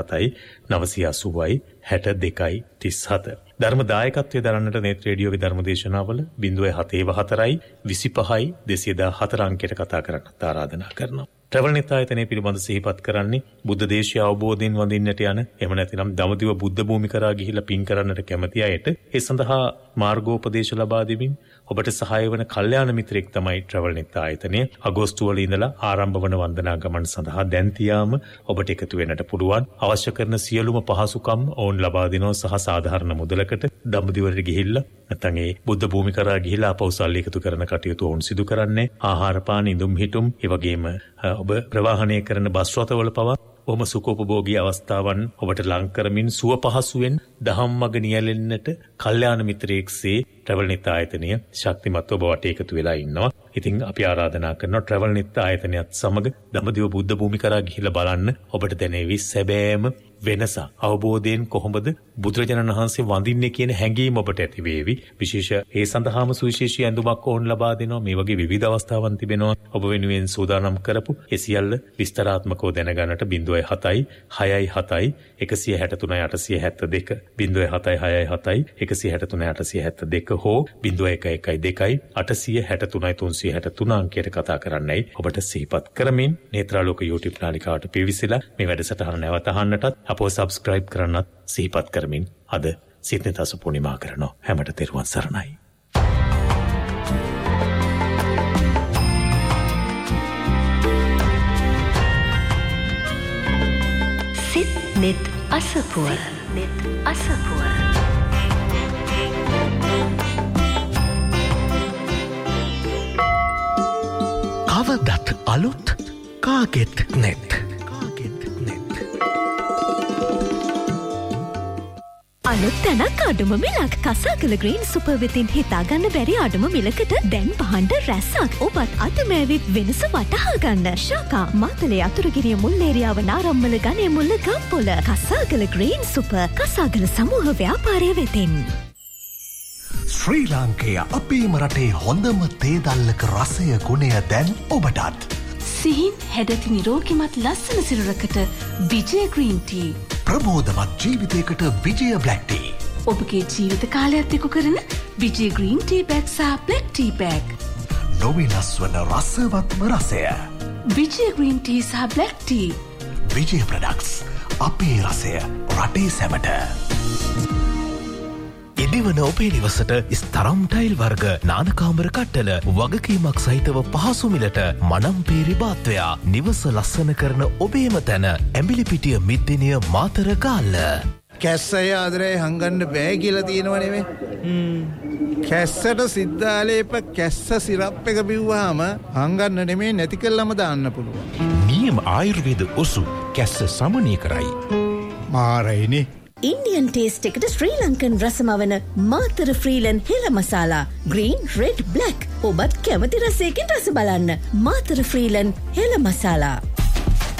77යි 980යි 62යි 37. ධර්ම දායකත්වයේ දරන්නට නෙත් රේඩියෝගේ ධර්මදේශනාවල 0774යි 25යි 214 අංකයට කතා කරන්නත් ආරාධනා කරනවා. ට්‍රැවල් නෙත් ආයතනයේ පිළිබඳ සිහිපත් කරන්නේ බුද්ධ දේශීය අවබෝධයෙන් වඳින්නට යන එහෙම නැතිනම් දඹදිව බුද්ධ භූමි කරා ගිහිලා පින් කරන්නට කැමති අයට ඒ සඳහා මාර්ගෝපදේශ ලබා දෙමින් ඔබට සහාය වන කල්යාණ මිත්‍රෙක් තමයි ට්‍රැවල් නෙත් ආයතනය. අගෝස්තු වල ඉඳලා ආරම්භ වන වන්දනා ගමන් සඳහා දැන් තියාම ඔබට එකතු වෙන්නට පුළුවන්. අවශ්‍ය කරන සියලුම පහසුකම් ඔවුන් ලබා දෙනවා සහ සාධාරණ මුදලකට දඹදිවට ගිහිල්ලා නැත්නම් ඒ බුද්ධ භූමි කරා ගිහිලා අපෞසල් එකතු කරන කටයුතු ඔවුන් සිදු කරන්නේ. ආහාර පාන ඉඳුම් හිටුම් ඒ වගේම ඔබ ප්‍රවාහනය කරන බස් රථවල පවා ඔහොම සුඛෝපභෝගී අවස්ථාවන් ඔබට ලං කරමින් සුව පහසුවෙන් දහම් මඟ නියැලෙන්නට කල්යාණ මිත්‍රයෙක්සේ ට්‍රැවල් නෙත් ආයතනය ශක්තිමත්ව ඔබ වටේ එකතු වෙලා ඉන්නවා. ඉතින් අපි ආරාධනා කරනවා ට්‍රැවල් නෙත් ආයතනයත් සමග දඹදිව බුද්ධ භූමි කරා ගිහිල්ලා බලන්න. ඔබට දැනෙවි සැබෑම වෙනස අවබෝධයෙන් කොහොමද බුදුරජාණන් වහන්සේ වඳින්නේ කියන හැඟීම ඔබට ඇති වේවි. විශේෂ ඒ සඳහාම සුවිශේෂී ඇඳුමක් ඕන් ලබා දෙනවා. මේ වගේ විවිධ අවස්ථාවන් තිබෙනවා. ඔබ වෙනුවෙන් සූදානම් කරපු ඒ සියල්ල විස්තරාත්මකව දැනගන්නට 07යි 6යි 7යි 163යි 872 07යි 6යි 7යි 163යි 872 හෝ 0112යි 863යි 363 අංකයට කතා කරන්නයි ඔබට සිහිපත් කරමින් නේත්‍රාලෝක YouTube නාලිකාවට පිවිසලා මේ වැඩසටහන නැවත අහන්නටත් අපව සබ්ස්ක්‍රයිබ් කරන්නත් සිහිපත් කරමින් අද සිතේ තස පූර්ණිමා කරනවා. හැමට තෙරුවන් සරණයි. සිත් නෙත් අසපුව නෙත් අසපුව කවදත් අලුත් කාගෙත් නෙත් අලුත් තැනක් අඩුම මිලක් කසාකල ග්‍රීන් සුපර් වෙතින් හිතාගන්න බැරි අඩුම මිලකට දැන් පහන්ඩ රැස්සක් ඔබත් අතමෑවිත් වෙනස වටහා ගන්න. ශාකා මාතලේ අතුරුගිරිය මුල්ලේරියාව නාරම්මල ගනේ මුල්ල ගම්පොල කසාකල ග්‍රීන් සුපර් කසාකල සමූහ ව්‍යාපාරය වෙතින්. ශ්‍රී ලාංකේය අපේම රටේ හොඳම තේදල්ලක රසය ගුණය දැන් ඔබටත්. සිහින් හැඩති නිරෝගිමත් ලස්සන සිරුරකට විජය ග්‍රීන් ටී. ප්‍රබෝධමත් ජීවිතයකට විජය බ්ලැක් ටී. ඔබගේ ජීවිත කාලයත් එක්ක කරන විජය ග්‍රීන් ටී බෑග් සහ බ්ලැක් ටී බෑග්. නොවෙනස් වන රසවත්ම රසය. විජය ග්‍රීන් ටී සහ බ්ලැක් ටී. විජය ප්‍රොඩක්ට්ස් අපේ රසය රටේ සැමට. ඉදිවන ඔබේ නිවසට ස්තරම් ටයිල් වර්ග නානකාමර කට්ටල වගකීමක් සහිතව පහසු මිලට මනම්පේරි බාත්වයා නිවස ලස්සන කරන ඔබේම තැන ඇඹිලිපිටිය මිද්දිනිය මාතර ගාල්ල. කැස්සය ආදරේ හංගන්න බෑ කියලා තියෙනවනෙවේ. කැස්සට සිද්ධාලේප කැස්ස සිරප් එක බිව්වාම හංගන්න නෙමේ නැති කළම දාන්න පුළුවන්. නියම ආයුර්වේද ඔසු කැස්ස සමනය කරයි. මාරයිනේ. ඉන්දියන් ටේස්ට් එකට ශ්‍රී ලංකන් රසමවන මාතර ෆ්‍රීලන් හෙළ මසාලා ග්‍රීන් රෙඩ් බ්ලැක් ඔබත් කැමති රසයකින් රස බලන්න. මාතර ෆ්‍රීලන් හෙළ මසාලා.